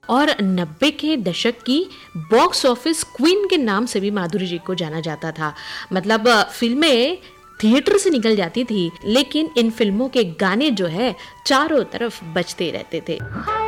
और 90 के दशक की बॉक्स ऑफिस क्वीन के नाम से भी माधुरी जी को जाना जाता था। मतलब फिल्में थिएटर से निकल जाती थी, लेकिन इन फिल्मों के गाने जो है चारों तरफ बजते रहते थे।